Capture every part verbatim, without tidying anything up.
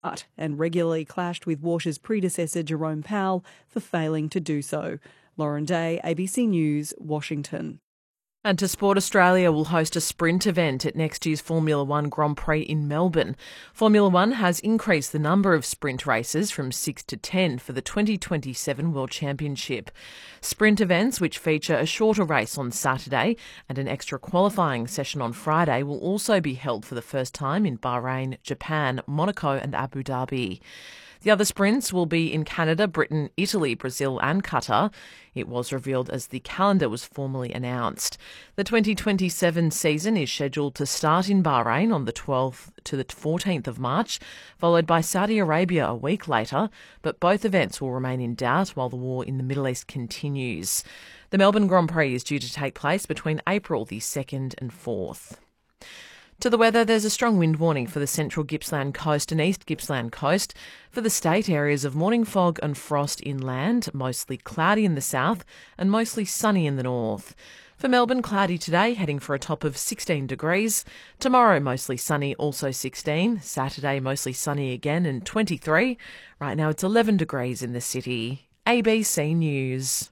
and regularly clashed with Walsh's predecessor Jerome Powell for failing to do so. Lauren Day, A B C News, Washington. And to sport, Australia will host a sprint event at next year's Formula One Grand Prix in Melbourne. Formula One has increased the number of sprint races from six to ten for the twenty twenty-seven World Championship. Sprint events, which feature a shorter race on Saturday and an extra qualifying session on Friday, will also be held for the first time in Bahrain, Japan, Monaco and Abu Dhabi. The other sprints will be in Canada, Britain, Italy, Brazil and Qatar. It was revealed as the calendar was formally announced. The twenty twenty-seven season is scheduled to start in Bahrain on the twelfth to the fourteenth of March, followed by Saudi Arabia a week later, but both events will remain in doubt while the war in the Middle East continues. The Melbourne Grand Prix is due to take place between April the second and fourth. To the weather, there's a strong wind warning for the central Gippsland coast and east Gippsland coast. For the state, areas of morning fog and frost inland, mostly cloudy in the south and mostly sunny in the north. For Melbourne, cloudy today, heading for a top of sixteen degrees. Tomorrow, mostly sunny, also sixteen. Saturday, mostly sunny again and twenty-three. Right now, it's eleven degrees in the city. A B C News.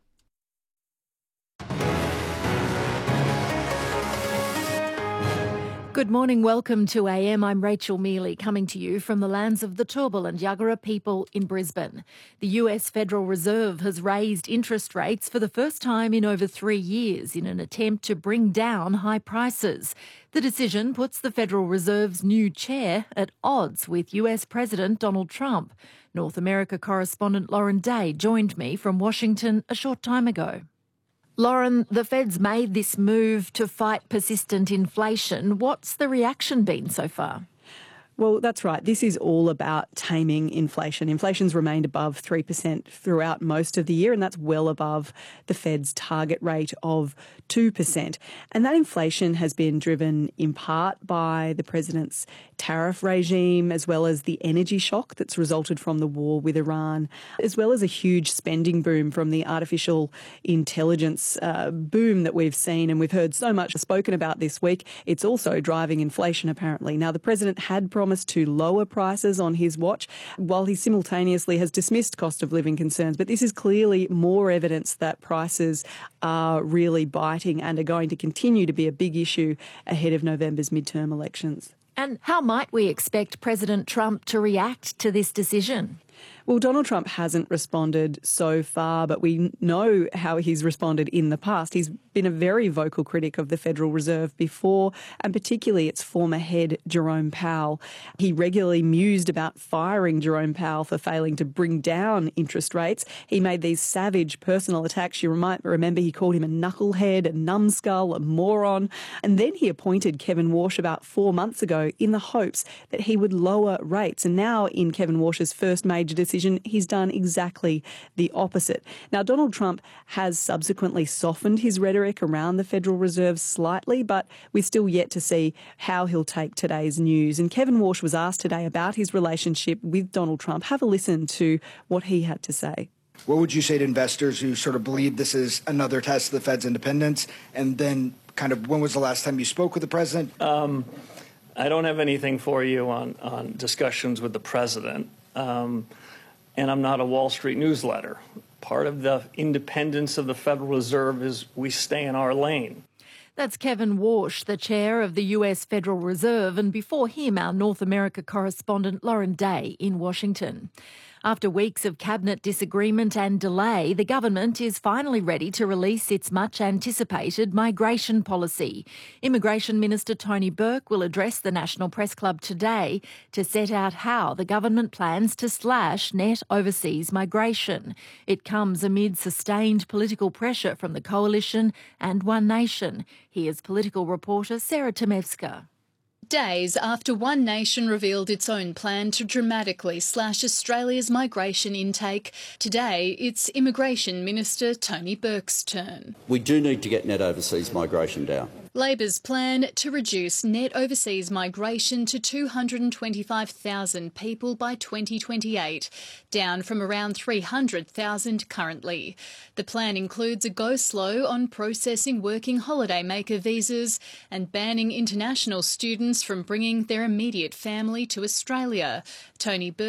Good morning, welcome to A M. I'm Rachel Mealy, coming to you from the lands of the Turrbal and Yagara people in Brisbane. The U S Federal Reserve has raised interest rates for the first time in over three years in an attempt to bring down high prices. The decision puts the Federal Reserve's new chair at odds with U S President Donald Trump. North America correspondent Lauren Day joined me from Washington a short time ago. Lauren, the Fed's made this move to fight persistent inflation. What's the reaction been so far? Well, that's right. This is all about taming inflation. Inflation's remained above three percent throughout most of the year, and that's well above the Fed's target rate of two percent. And that inflation has been driven in part by the president's tariff regime, as well as the energy shock that's resulted from the war with Iran, as well as a huge spending boom from the artificial intelligence uh, boom that we've seen and we've heard so much spoken about this week. It's also driving inflation, apparently. Now, the president had promised to lower prices on his watch, while he simultaneously has dismissed cost of living concerns. But this is clearly more evidence that prices are really biting and are going to continue to be a big issue ahead of November's midterm elections. And how might we expect President Trump to react to this decision? Well, Donald Trump hasn't responded so far, but we know how he's responded in the past. He's been a very vocal critic of the Federal Reserve before, and particularly its former head, Jerome Powell. He regularly mused about firing Jerome Powell for failing to bring down interest rates. He made these savage personal attacks. You might remember he called him a knucklehead, a numbskull, a moron. And then he appointed Kevin Warsh about four months ago in the hopes that he would lower rates. And now in Kevin Warsh's first major decision, he's done exactly the opposite. Now, Donald Trump has subsequently softened his rhetoric around the Federal Reserve slightly, but we're still yet to see how he'll take today's news. And Kevin Warsh was asked today about his relationship with Donald Trump. Have a listen to what he had to say. What would you say to investors who sort of believe this is another test of the Fed's independence? And then kind of when was the last time you spoke with the president? Um, I don't have anything for you on, on discussions with the president. Um, and I'm not a Wall Street newsletter. Part of the independence of the Federal Reserve is we stay in our lane. That's Kevin Warsh, the chair of the U S Federal Reserve, and before him, our North America correspondent Lauren Day in Washington. After weeks of cabinet disagreement and delay, the government is finally ready to release its much-anticipated migration policy. Immigration Minister Tony Burke will address the National Press Club today to set out how the government plans to slash net overseas migration. It comes amid sustained political pressure from the Coalition and One Nation. Here's political reporter Sarah Temevska. Days after One Nation revealed its own plan to dramatically slash Australia's migration intake, today it's Immigration Minister Tony Burke's turn. We do need to get net overseas migration down. Labor's plan to reduce net overseas migration to two hundred twenty-five thousand people by twenty twenty-eight, down from around three hundred thousand currently. The plan includes a go slow on processing working holidaymaker visas and banning international students from bringing their immediate family to Australia. Tony Burke